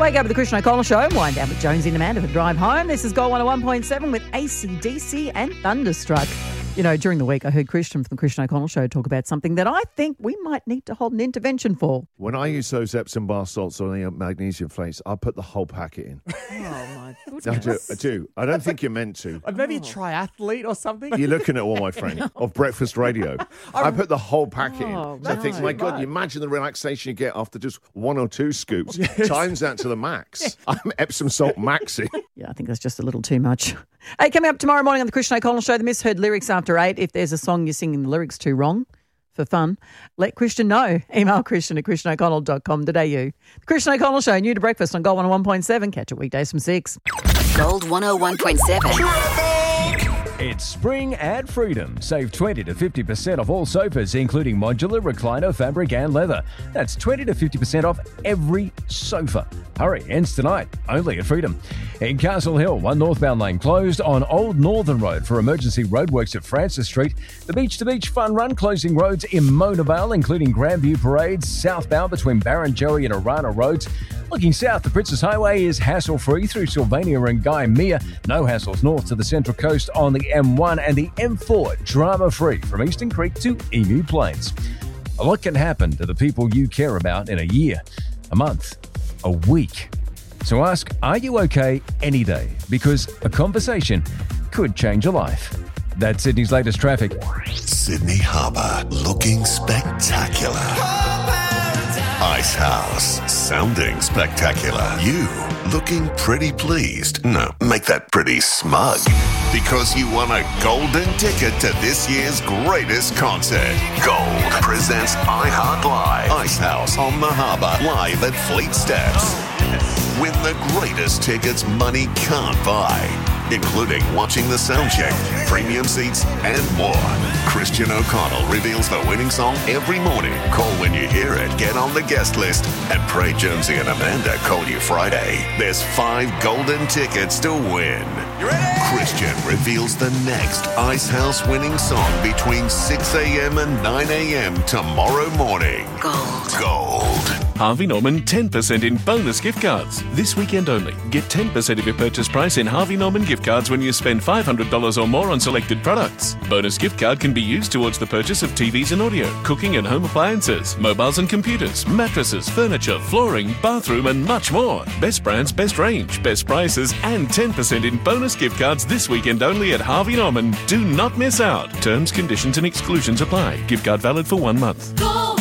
Wake up with the Christian O'Connell Show. Wind down with Jonesy and Amanda for Drive Home. This is Gold 101.7 with AC/DC and Thunderstruck. You know, during the week, I heard Christian from the Christian O'Connell Show talk about something that I think we might need to hold an intervention for. When I use those Epsom bar salts on the magnesium flakes, I put the whole packet in. Oh, my goodness. I do. I don't think you're meant to. Maybe a triathlete or something. You're looking at all my friends of breakfast radio. I put the whole packet in. So I think, my God, you imagine the relaxation you get after just one or two scoops. Yes. Times that to the max. I'm Epsom salt maxing. Yeah, I think that's just a little too much. Hey, coming up tomorrow morning on the Christian O'Connell Show, the misheard lyrics after 8. If there's a song you're singing the lyrics too wrong, for fun, let Christian know. Email christian@christianoconnell.com.au. The Christian O'Connell Show, new to breakfast on Gold 101.7. Catch it weekdays from 6. Gold 101.7. It's spring at Freedom. Save 20 to 50% off all sofas, including modular, recliner, fabric and leather. That's 20 to 50% off every sofa. Hurry, ends tonight, only at Freedom. In Castle Hill, one northbound lane closed on Old Northern Road for emergency roadworks at Francis Street. The Beach to Beach Fun Run closing roads in Mona Vale, including Grandview Parades, southbound between Barrenjoey and Arana Roads. Looking south, the Princess Highway is hassle-free through Sylvania and Gymea. No hassles north to the Central Coast on the M1 and the M4, drama-free from Eastern Creek to Emu Plains. A lot can happen to the people you care about in a year, a month, a week. So ask, are you okay any day? Because a conversation could change your life. That's Sydney's latest traffic. Sydney Harbour, looking spectacular. Ice House, sounding spectacular. You, looking pretty pleased. No, make that pretty smug. Because you won a golden ticket to this year's greatest concert. Gold presents iHeart Live. Ice House on the Harbour, live at Fleet Steps. Win the greatest tickets money can't buy, including watching the soundcheck, premium seats, and more. Christian O'Connell reveals the winning song every morning. Call when you hear it, get on the guest list, and pray Jonesy and Amanda call you Friday. There's 5 golden tickets to win. You ready? Christian reveals the next Ice House winning song between 6 a.m. and 9 a.m. tomorrow morning. Gold. Harvey Norman 10% in bonus gift cards. This weekend only. Get 10% of your purchase price in Harvey Norman gift cards when you spend $500 or more on selected products. Bonus gift card can be used towards the purchase of TVs and audio, cooking and home appliances, mobiles and computers, mattresses, furniture, flooring, bathroom and much more. Best brands, best range, best prices and 10% in bonus gift cards this weekend only at Harvey Norman. Do not miss out. Terms, conditions and exclusions apply. Gift card valid for 1 month.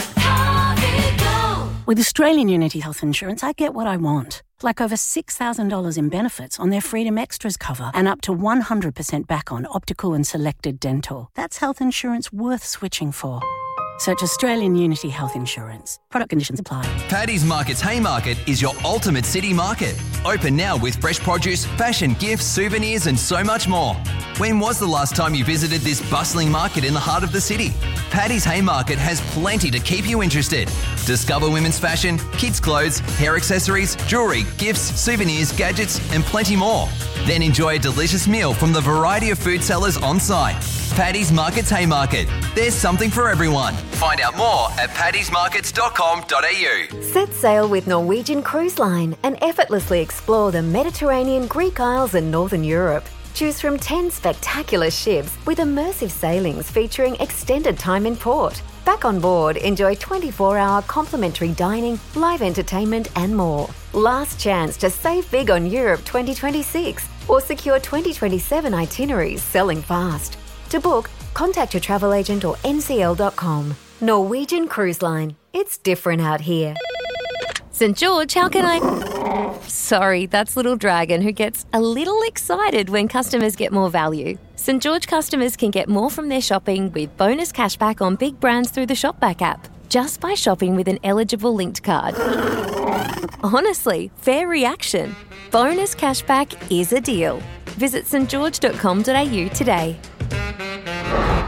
With Australian Unity Health Insurance, I get what I want. Like over $6,000 in benefits on their Freedom Extras cover and up to 100% back on optical and selected dental. That's health insurance worth switching for. Search Australian Unity Health Insurance. Product conditions apply. Paddy's Market's Haymarket is your ultimate city market. Open now with fresh produce, fashion, gifts, souvenirs and so much more. When was the last time you visited this bustling market in the heart of the city? Paddy's Haymarket has plenty to keep you interested. Discover women's fashion, kids' clothes, hair accessories, jewellery, gifts, souvenirs, gadgets and plenty more. Then enjoy a delicious meal from the variety of food sellers on site. Paddy's Market's Haymarket. There's something for everyone. Find out more at paddysmarkets.com.au. Set sail with Norwegian Cruise Line and effortlessly explore the Mediterranean, Greek Isles and Northern Europe. Choose from 10 spectacular ships with immersive sailings featuring extended time in port. Back on board, enjoy 24-hour complimentary dining, live entertainment and more. Last chance to save big on Europe 2026 or secure 2027 itineraries selling fast. To book, contact your travel agent or ncl.com. Norwegian Cruise Line. It's different out here. St. George, how can I... Sorry, that's Little Dragon who gets a little excited when customers get more value. St. George customers can get more from their shopping with bonus cashback on big brands through the Shopback app, just by shopping with an eligible linked card. Honestly, fair reaction. Bonus cashback is a deal. Visit stgeorge.com.au today.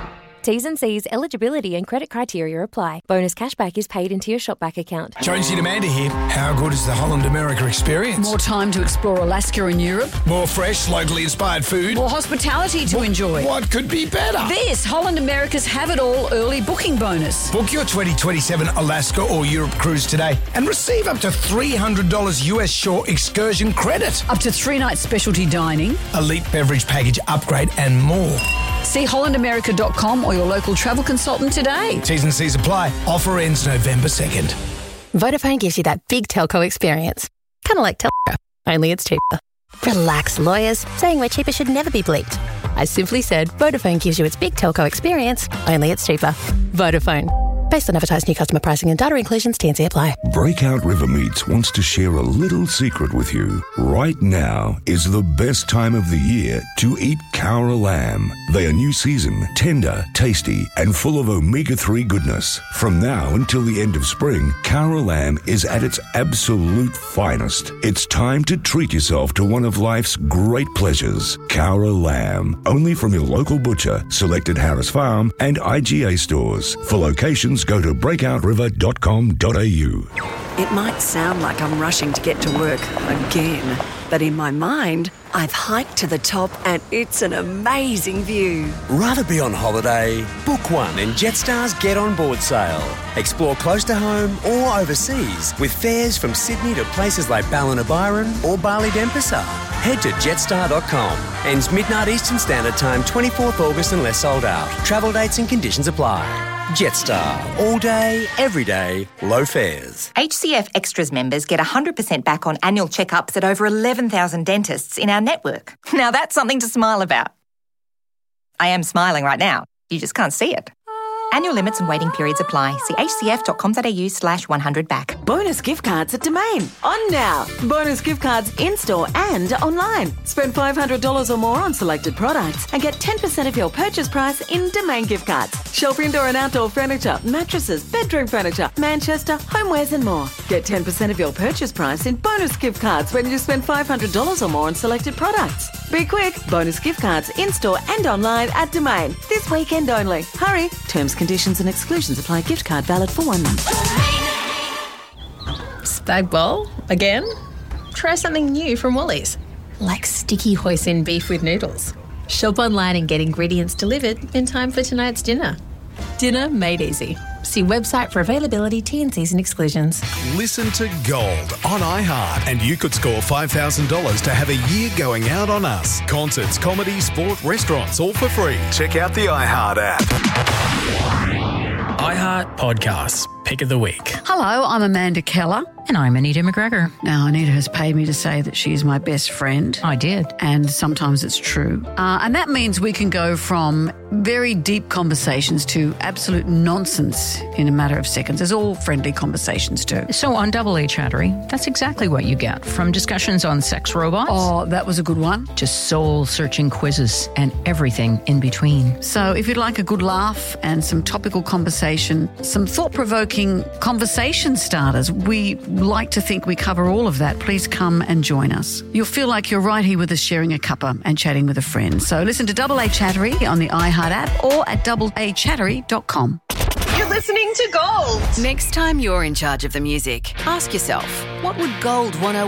T's and C's, eligibility and credit criteria apply. Bonus cashback is paid into your Shopback account. Jonesy and Amanda here. How good is the Holland America experience? More time to explore Alaska and Europe. More fresh, locally inspired food. More hospitality to enjoy. What could be better? This Holland America's Have It All early booking bonus. Book your 2027 Alaska or Europe cruise today and receive up to $300 US shore excursion credit. Up to 3-night specialty dining. Elite beverage package upgrade and more. See hollandamerica.com or your local travel consultant today. T's and C's apply. Offer ends November 2nd. Vodafone gives you that big telco experience. Kind of like Telco, only it's cheaper. Relax, lawyers. Saying we're cheaper should never be bleeped. I simply said Vodafone gives you its big telco experience, only it's cheaper. Vodafone. Based on advertised new customer pricing and data inclusions, T&C apply. Breakout River Meats wants to share a little secret with you. Right now is the best time of the year to eat Cowra lamb. They are new season, tender, tasty, and full of omega-3 goodness. From now until the end of spring, Cowra lamb is at its absolute finest. It's time to treat yourself to one of life's great pleasures. Cowra lamb. Only from your local butcher, selected Harris Farm, and IGA stores. For locations, go to breakout.river.com.au. It might sound like I'm rushing to get to work again, but in my mind, I've hiked to the top and it's an amazing view. Rather be on holiday? Book one in Jetstar's Get On Board sale. Explore close to home or overseas with fares from Sydney to places like Ballina-Byron or Bali-Denpasar. Head to jetstar.com. Ends midnight Eastern Standard Time, 24th August unless sold out. Travel dates and conditions apply. Jetstar. All day, every day, low fares. HCF Extras members get 100% back on annual checkups at over 11,000 dentists in our network. Now that's something to smile about. I am smiling right now. You just can't see it. Annual limits and waiting periods apply. See hcf.com.au/100back. Bonus gift cards at Domain. On now. Bonus gift cards in-store and online. Spend $500 or more on selected products and get 10% of your purchase price in Domain gift cards. Shelf indoor and outdoor furniture, mattresses, bedroom furniture, Manchester, homewares and more. Get 10% of your purchase price in bonus gift cards when you spend $500 or more on selected products. Be quick. Bonus gift cards in-store and online at Domain. This weekend only. Hurry. Terms, conditions and exclusions apply. Gift card valid for 1 month. Spag bowl? Again? Try something new from Woolies. Like sticky hoisin beef with noodles. Shop online and get ingredients delivered in time for tonight's dinner. Dinner made easy. See website for availability, T&Cs and exclusions. Listen to Gold on iHeart and you could score $5,000 to have a year going out on us. Concerts, comedy, sport, restaurants, all for free. Check out the iHeart app. iHeart Podcasts. Pick of the week. Hello, I'm Amanda Keller. And I'm Anita McGregor. Now, Anita has paid me to say that she is my best friend. I did. And sometimes it's true. And that means we can go from very deep conversations to absolute nonsense in a matter of seconds, as all friendly conversations do. So on Double A Chattery, that's exactly what you get. From discussions on sex robots. Oh, that was a good one. To soul-searching quizzes and everything in between. So if you'd like a good laugh and some topical conversation, some thought-provoking conversation starters, we like to think we cover all of that. Please come and join us. You'll feel like you're right here with us sharing a cuppa and chatting with a friend. So listen to Double A Chattery on the iHeart app or at doubleachattery.com. You're listening to Gold. Next time you're in charge of the music, ask yourself, what would Gold 101